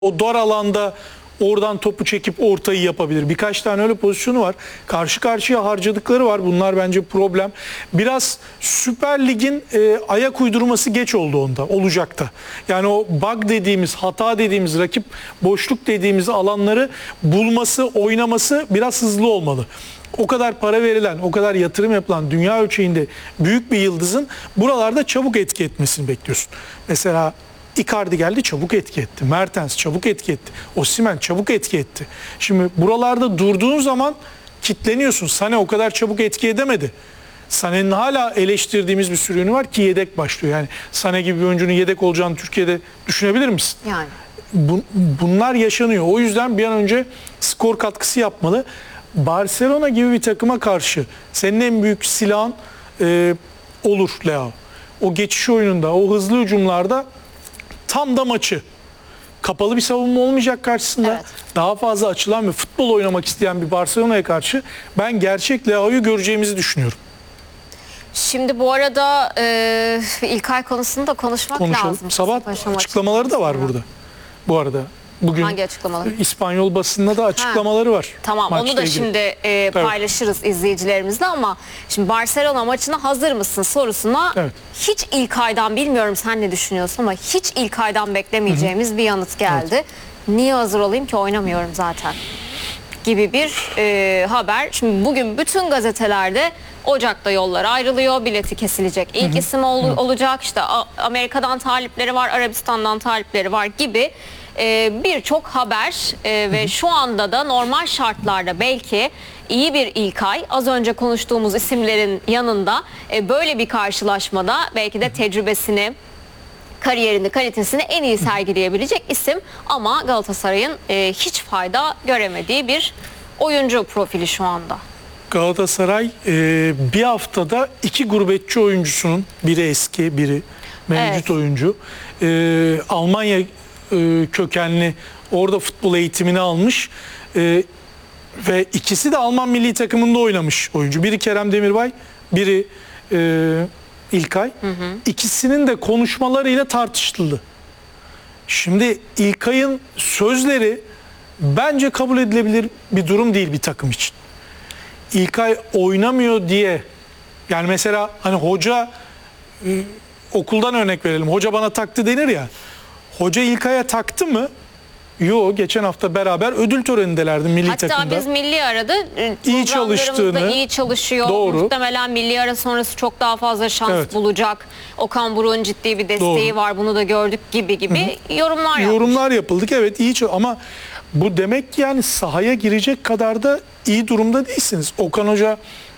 O dar alanda oradan topu çekip ortayı yapabilir. Birkaç tane öyle pozisyonu var. Karşı karşıya harcadıkları var. Bunlar bence problem. Biraz Süper Lig'in ayak uydurması geç oldu onda. Olacak da. Yani o bug dediğimiz, hata dediğimiz, rakip boşluk dediğimiz alanları bulması, oynaması biraz hızlı olmalı. O kadar para verilen, o kadar yatırım yapılan dünya ölçeğinde büyük bir yıldızın buralarda çabuk etki etmesini bekliyorsun. Mesela Icardi geldi, çabuk etki etti. Mertens çabuk etki etti. Osimhen çabuk etki etti. Şimdi buralarda durduğun zaman kitleniyorsun. Sané o kadar çabuk etki edemedi. Sané'nin hala eleştirdiğimiz bir sürü yönü var ki yedek başlıyor. Yani Sané gibi bir oyuncunun yedek olacağını Türkiye'de düşünebilir misin? Yani. Bunlar yaşanıyor. O yüzden bir an önce skor katkısı yapmalı. Barcelona gibi bir takıma karşı senin en büyük silahın olur Leo. O geçiş oyununda, o hızlı hücumlarda tam da maçı. Kapalı bir savunma olmayacak karşısında. Evet. Daha fazla açılan ve futbol oynamak isteyen bir Barcelona'ya karşı ben gerçek Leao'yu göreceğimizi düşünüyorum. Şimdi bu arada İlkay konusunu da konuşmak Konuşalım. lazım. Sabah açıklamaları da var burada. Bu arada. Bugün hangi açıklamaları? İspanyol basında da açıklamaları var. Tamam, onu da şimdi paylaşırız izleyicilerimizle ama şimdi Barcelona maçına hazır mısın sorusuna hiç İlkay'dan, bilmiyorum sen ne düşünüyorsun ama hiç İlkay'dan beklemeyeceğimiz bir yanıt geldi. Evet. Niye hazır olayım ki, oynamıyorum zaten gibi bir haber. Şimdi bugün bütün gazetelerde Ocak'ta yollar ayrılıyor, bileti kesilecek ilk isim olacak, işte Amerika'dan talipleri var, Arabistan'dan talipleri var gibi birçok haber ve şu anda da normal şartlarda belki iyi bir İlkay, az önce konuştuğumuz isimlerin yanında böyle bir karşılaşmada belki de tecrübesini, kariyerini, kalitesini en iyi sergileyebilecek isim ama Galatasaray'ın hiç fayda göremediği bir oyuncu profili şu anda. Galatasaray bir haftada iki gurbetçi oyuncusunun, biri eski, biri mevcut oyuncu, Almanya kökenli, orada futbol eğitimini almış ve ikisi de Alman milli takımında oynamış oyuncu. Biri Kerem Demirbay, biri İlkay. İkisinin de konuşmalarıyla tartışıldı. Şimdi İlkay'ın sözleri bence kabul edilebilir bir durum değil bir takım için. İlkay oynamıyor diye, yani mesela hani hoca, okuldan örnek verelim, hoca bana taktı denir ya, hoca İlkay'a taktı mı? Yok, geçen hafta beraber ödül törenindelerdi milli takımda. Hatta biz milli arada iyi çalıştığını, iyi çalışıyor. Doğru. Muhtemelen milli ara sonrası çok daha fazla şans bulacak. Okan Buruk'un ciddi bir desteği var. Bunu da gördük gibi yorumlar yapıldık. Evet, iyi ama bu demek ki yani sahaya girecek kadar da iyi durumda değilsiniz. Okan Hoca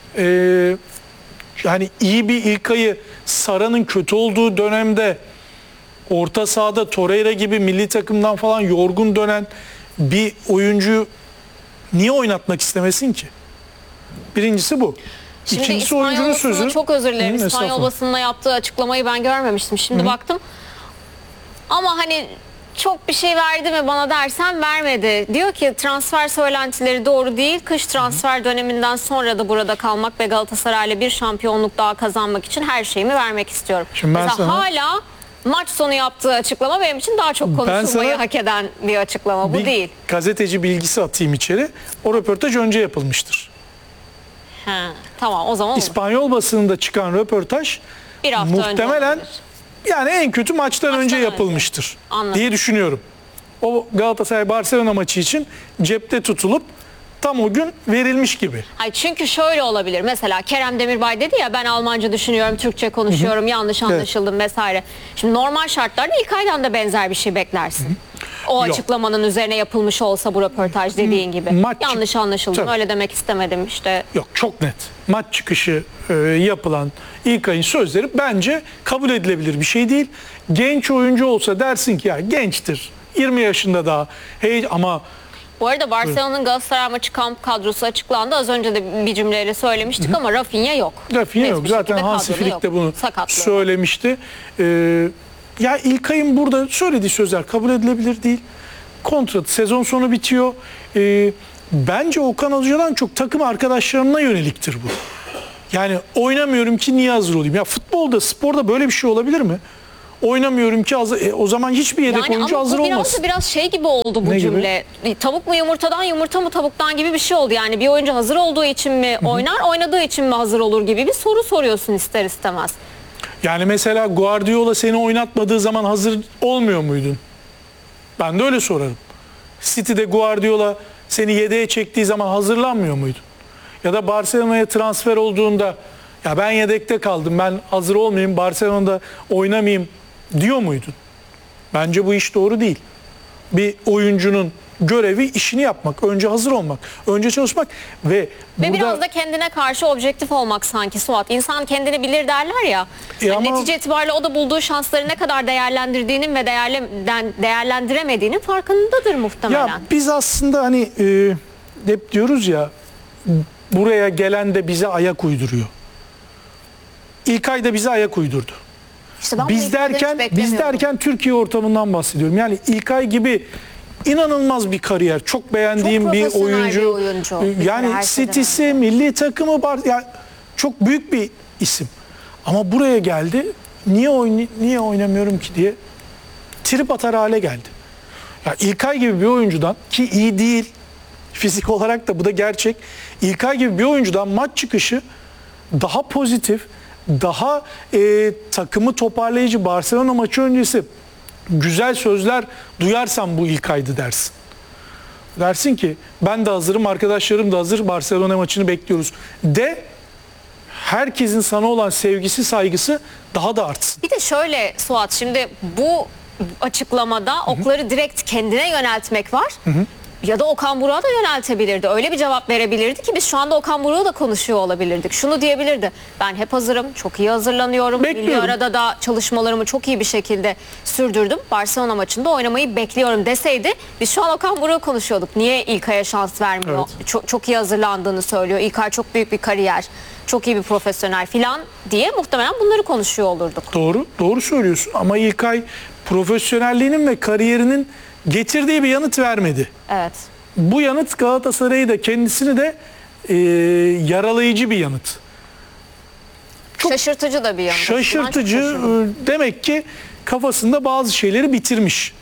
yani iyi bir İlkay'ı Sara'nın kötü olduğu dönemde orta sahada Torreira gibi milli takımdan falan yorgun dönen bir oyuncu niye oynatmak istemesin ki? Birincisi bu. Şimdi İkincisi oyuncunun sözü. Çok özür dilerim. İspanyol basınına yaptığı açıklamayı ben görmemiştim. Şimdi baktım. Ama hani çok bir şey verdi mi bana dersen vermedi. Diyor ki transfer söylentileri doğru değil. Kış transfer döneminden sonra da burada kalmak ve Galatasaray'la bir şampiyonluk daha kazanmak için her şeyimi vermek istiyorum. Şimdi mesela hala maç sonu yaptığı açıklama benim için daha çok konuşulmayı hak eden bir açıklama. Bu değil. Gazeteci bilgisi atayım içeri. O röportaj önce yapılmıştır. Tamam, o zaman İspanyol basınında çıkan röportaj bir hafta muhtemelen yani en kötü maçtan önce yapılmıştır diye düşünüyorum. O Galatasaray Barcelona maçı için cepte tutulup tam o gün verilmiş gibi. Hayır, çünkü şöyle olabilir. Mesela Kerem Demirbay dedi ya, ben Almanca düşünüyorum, Türkçe konuşuyorum, yanlış anlaşıldım vesaire. Şimdi normal şartlarda İlkay'dan da benzer bir şey beklersin. O açıklamanın üzerine yapılmış olsa bu röportaj dediğin gibi. Yanlış anlaşıldım, öyle demek istemedim işte. Yok, çok net. Maç çıkışı yapılan İlkay'ın sözleri bence kabul edilebilir bir şey değil. Genç oyuncu olsa dersin ki ya gençtir, 20 yaşında daha. Ama bu arada Barcelona'nın Galatasaray maçı kamp kadrosu açıklandı. Az önce de bir cümleyle söylemiştik ama Rafinha yok. Rafinha yok. Zaten Hansi Flick de bunu söylemişti. Ya İlkay'ın burada söylediği sözler kabul edilebilir değil. Kontratı sezon sonu bitiyor. Bence Okan Hoca'dan çok takım arkadaşlarına yöneliktir bu. Yani oynamıyorum ki niye hazır olayım? Ya futbolda, sporda böyle bir şey olabilir mi? oynamıyorum ki o zaman hiçbir yedek oyuncu hazır ama olmaz. biraz şey gibi oldu bu Ne cümle. Tavuk mu yumurtadan, yumurta mı tavuktan gibi bir şey oldu. Yani bir oyuncu hazır olduğu için mi oynar, oynadığı için mi hazır olur gibi bir soru soruyorsun ister istemez. Yani mesela Guardiola seni oynatmadığı zaman hazır olmuyor muydun? Ben de öyle sorarım. City'de Guardiola seni yedeğe çektiği zaman hazırlanmıyor muydun? Ya da Barcelona'ya transfer olduğunda ya ben yedekte kaldım, ben hazır olmayayım, Barcelona'da oynamayayım diyor muydun? Bence bu iş doğru değil. Bir oyuncunun görevi işini yapmak, önce hazır olmak, önce çalışmak ve burada... biraz da kendine karşı objektif olmak sanki Suat. İnsan kendini bilir derler ya. Ama... Netice itibariyle o da bulduğu şansları ne kadar değerlendirdiğinin ve değerlendiremediğinin farkındadır muhtemelen. Ya biz aslında hani hep diyoruz ya, buraya gelen de bize ayak uyduruyor. İlkay da bize ayak uydurdu. İşte ben Biz derken Türkiye ortamından bahsediyorum. Yani İlkay gibi inanılmaz bir kariyer, çok beğendiğim çok bir profesyonel bir oyuncu. oyuncu. Yani City'si, milli takımı var. Yani çok büyük bir isim. Ama buraya geldi. Niye oynamıyorum ki diye trip atar hale geldi. Ya İlkay gibi bir oyuncudan, ki iyi değil fizik olarak da, bu da gerçek. İlkay gibi bir oyuncudan maç çıkışı daha pozitif, daha takımı toparlayıcı, Barcelona maçı öncesi güzel sözler duyarsan bu İlkay'dı dersin. Dersin ki ben de hazırım, arkadaşlarım da hazır, Barcelona maçını bekliyoruz de, herkesin sana olan sevgisi, saygısı daha da artsın. Bir de şöyle Suat, şimdi bu açıklamada okları direkt kendine yöneltmek var. Ya da Okan Buruk'a da yöneltebilirdi. Öyle bir cevap verebilirdi ki biz şu anda Okan Buruk'u da konuşuyor olabilirdik. Şunu diyebilirdi: ben hep hazırım, çok iyi hazırlanıyorum. Milli arada da çalışmalarımı çok iyi bir şekilde sürdürdüm. Barcelona maçında oynamayı bekliyorum deseydi biz şu an Okan Buruk'u konuşuyorduk. Niye İlkay'a şans vermiyor? Evet. Çok iyi hazırlandığını söylüyor. İlkay çok büyük bir kariyer, çok iyi bir profesyonel filan diye muhtemelen bunları konuşuyor olurduk. Doğru söylüyorsun ama İlkay profesyonelliğinin ve kariyerinin getirdiği bir yanıt vermedi. Evet. Bu yanıt Galatasaray'ı da kendisini de yaralayıcı bir yanıt. Çok şaşırtıcı da bir yanıt. Şaşırtıcı. Demek ki kafasında bazı şeyleri bitirmiş.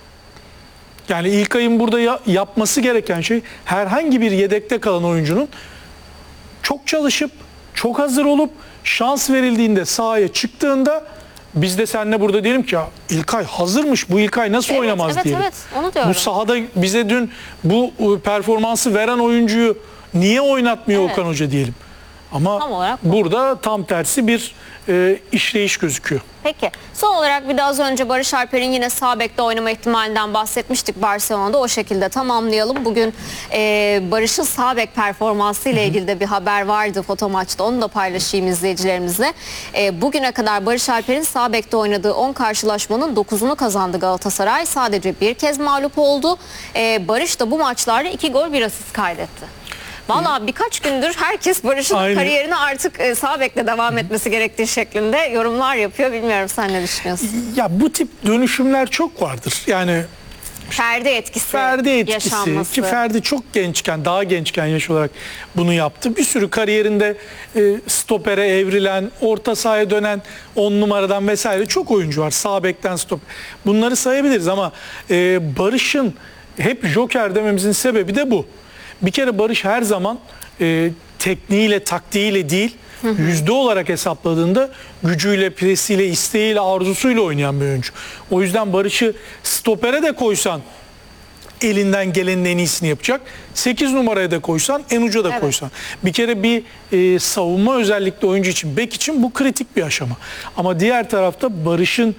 Yani İlkay'ın burada yapması gereken şey, herhangi bir yedekte kalan oyuncunun çok çalışıp, çok hazır olup, şans verildiğinde sahaya çıktığında biz de seninle burada diyelim ki ya İlkay hazırmış, bu İlkay nasıl oynamaz diyelim. Evet, onu diyorum. Bu sahada bize dün bu performansı veren oyuncuyu niye oynatmıyor Okan Hoca diyelim. Ama burada tam tersi bir işleyiş gözüküyor. Peki son olarak bir de az önce Barış Alper'in yine sağ bekte oynama ihtimalinden bahsetmiştik Barcelona'da, o şekilde tamamlayalım. Bugün Barış'ın sağ bek performansı ile ilgili de bir haber vardı foto maçta, onu da paylaşayım izleyicilerimizle. Bugüne kadar Barış Alper'in sağ bekte oynadığı 10 karşılaşmanın 9'unu kazandı Galatasaray. Sadece bir kez mağlup oldu. Barış da bu maçlarda 2 gol 1 asist kaydetti. Valla birkaç gündür herkes Barış'ın kariyerine artık sağ bekle devam etmesi gerektiği şeklinde yorumlar yapıyor. Bilmiyorum, sen ne düşünüyorsun? Ya bu tip dönüşümler çok vardır. Yani Ferdi etkisi yaşanması. Ki Ferdi çok gençken, daha gençken yaş olarak bunu yaptı. Bir sürü kariyerinde stopere evrilen, orta sahaya dönen, 10 numaradan vesaire çok oyuncu var. Sağ bekten stoper. Bunları sayabiliriz ama Barış'ın hep joker dememizin sebebi de bu. Bir kere Barış her zaman tekniğiyle, taktiğiyle değil, yüzde olarak hesapladığında gücüyle, presiyle, isteğiyle, arzusuyla oynayan bir oyuncu. O yüzden Barış'ı stopere de koysan elinden gelenin en iyisini yapacak. 8 numaraya da koysan, en uca da koysan. Bir kere bir savunma özellikle oyuncu için, bek için bu kritik bir aşama. Ama diğer tarafta Barış'ın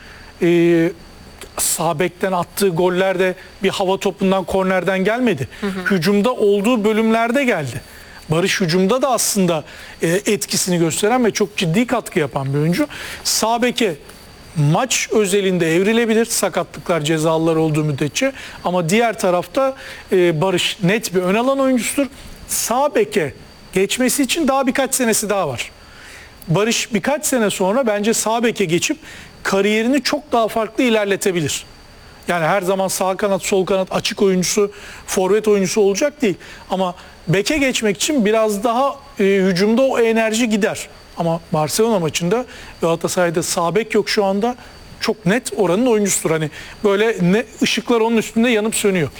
sağ bekten attığı goller de bir hava topundan, kornerden gelmedi. Hücumda olduğu bölümlerde geldi. Barış hücumda da aslında etkisini gösteren ve çok ciddi katkı yapan bir oyuncu. Sağ beke maç özelinde evrilebilir, sakatlıklar, cezalılar olduğu müddetçe. Ama diğer tarafta Barış net bir ön alan oyuncusudur. Sağ beke geçmesi için daha birkaç senesi daha var. Barış birkaç sene sonra bence sağ beke geçip kariyerini çok daha farklı ilerletebilir. Yani her zaman sağ kanat, sol kanat, açık oyuncusu, forvet oyuncusu olacak değil. Ama beke geçmek için biraz daha hücumda o enerji gider. Ama Barcelona maçında Galatasaray'da sağ bek yok şu anda. çok net oranın oyuncusudur. Hani böyle ne ışıklar onun üstünde yanıp sönüyor.